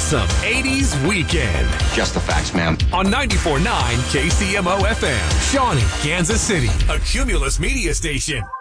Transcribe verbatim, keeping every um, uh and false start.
awesome eighties weekend. Just the facts, ma'am. On ninety-four point nine K C M O F M, Shawnee, Kansas City, a Cumulus media station.